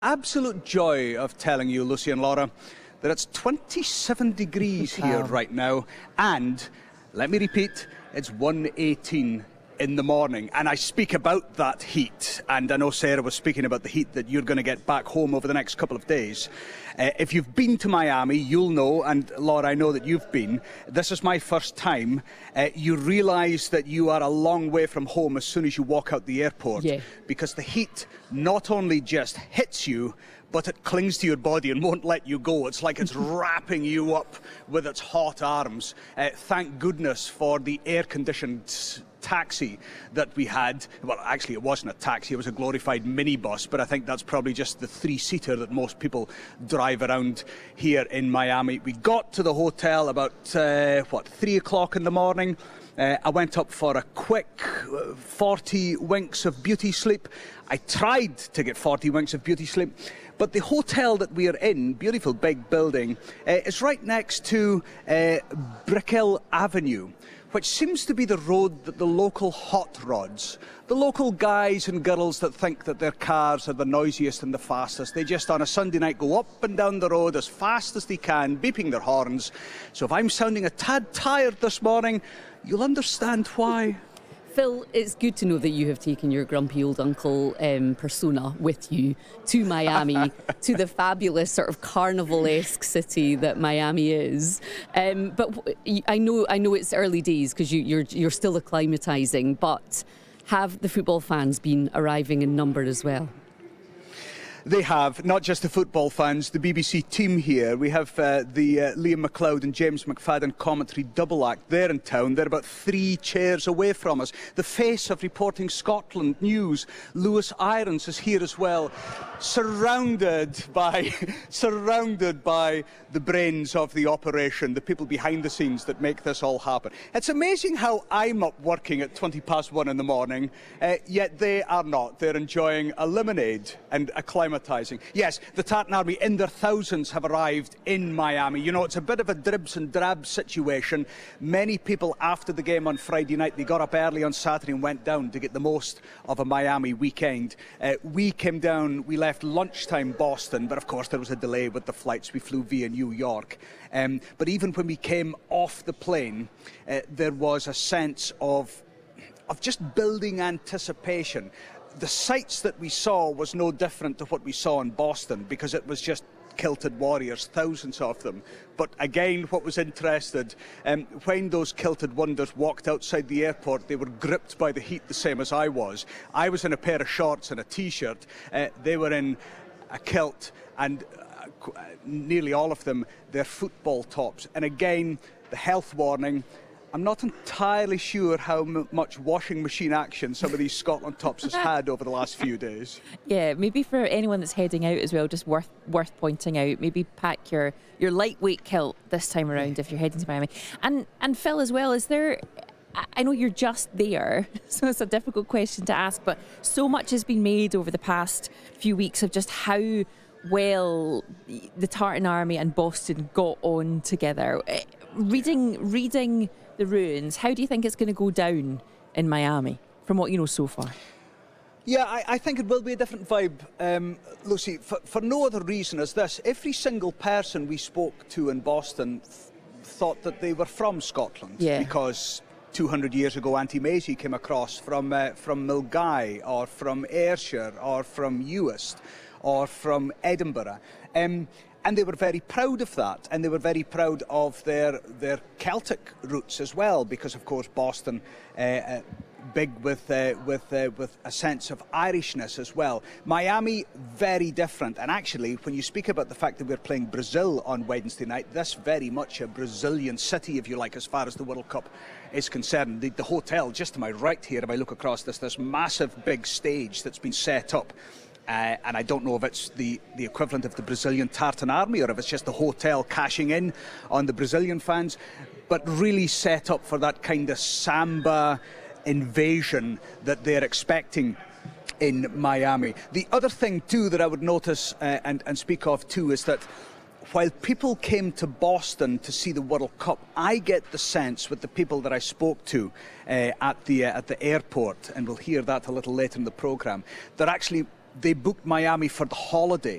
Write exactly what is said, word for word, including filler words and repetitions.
Absolute joy of telling you, Lucy and Laura, that it's twenty-seven degrees here Wow. right now, and let me repeat, it's one eighteen in the morning, and I speak about that heat, and I know Sarah was speaking about the heat that you're going to get back home over the next couple of days. Uh, if you've been to Miami, you'll know, and Laura, I know that you've been, this is my first time, uh, you realise that you are a long way from home as soon as you walk out the airport, Yeah. because the heat not only just hits you, but it clings to your body and won't let you go. It's like it's wrapping you up with its hot arms. Uh, thank goodness for the air-conditioned taxi that we had. Well, actually, it wasn't a taxi, it was a glorified minibus, but I think that's probably just the three-seater that most people drive around here in Miami. We got to the hotel about, uh, what, three o'clock in the morning. Uh, I went up for a quick uh, forty winks of beauty sleep. I tried to get forty winks of beauty sleep, but the hotel that we are in, beautiful big building, uh, is right next to uh, Brickell Avenue, which seems to be the road that the local hot rods, the local guys and girls that think that their cars are the noisiest and the fastest, they just on a Sunday night go up and down the road as fast as they can, beeping their horns. So if I'm sounding a tad tired this morning, you'll understand why. Phil, it's good to know that you have taken your grumpy old uncle um, persona with you to Miami, to the fabulous sort of carnival-esque city that Miami is. Um, but w- I know, I know it's early days because you, you're you're still acclimatising. But have the football fans been arriving in number as well? They have, not just the football fans, the B B C team here. We have uh, the uh, Liam McLeod and James McFadden commentary double act. They're in town. They're about three chairs away from us. The face of Reporting Scotland News, Lewis Irons, is here as well, surrounded by, surrounded by the brains of the operation, the people behind the scenes that make this all happen. It's amazing how I'm up working at twenty past one in the morning, uh, yet they are not. They're enjoying a lemonade and acclimatizing. Yes, the Tartan Army in their thousands have arrived in Miami. You know, it's a bit of a dribs and drabs situation. Many people after the game on Friday night, they got up early on Saturday and went down to get the most of a Miami weekend. Uh, we came down, we left lunchtime Boston, but of course there was a delay with the flights. We flew via New York. Um, but even when we came off the plane, uh, there was a sense of, of just building anticipation. The sights that we saw was no different to what we saw in Boston because it was just kilted warriors, thousands of them. But again, what was interesting, um, when those kilted wonders walked outside the airport, they were gripped by the heat the same as I was. I was in a pair of shorts and a T-shirt. Uh, they were in a kilt and uh, nearly all of them, their football tops. And again, the health warning, I'm not entirely sure how m much washing machine action some of these Scotland tops has had over the last few days. Yeah, maybe for anyone that's heading out as well, just worth worth pointing out, maybe pack your, your lightweight kilt this time around if you're heading to Miami. And and Phil as well, is there, I know you're just there, so it's a difficult question to ask, but so much has been made over the past few weeks of just how well the Tartan Army and Boston got on together. Reading, reading the ruins, how do you think it's going to go down in Miami, from what you know so far? Yeah, I, I think it will be a different vibe, um, Lucy, for, for no other reason as this. Every single person we spoke to in Boston th thought that they were from Scotland, yeah. because two hundred years ago Auntie Maisie came across from, uh, from Milngavie, or from Ayrshire, or from Uist, or from Edinburgh. Um, And they were very proud of that, and they were very proud of their their Celtic roots as well, because of course Boston, uh, uh, big with uh, with uh, with a sense of Irishness as well. Miami, very different, and actually, when you speak about the fact that we're playing Brazil on Wednesday night, this very much a Brazilian city, if you like, as far as the World Cup is concerned. The, the hotel just to my right here, if I look across this, this massive big stage that's been set up. Uh, and I don't know if it's the, the equivalent of the Brazilian Tartan Army or if it's just the hotel cashing in on the Brazilian fans, but really set up for that kind of samba invasion that they're expecting in Miami. The other thing too that I would notice uh, and, and speak of too is that while people came to Boston to see the World Cup, I get the sense with the people that I spoke to uh, at the uh, at the airport, and we'll hear that a little later in the programme, that actually they booked Miami for the holiday.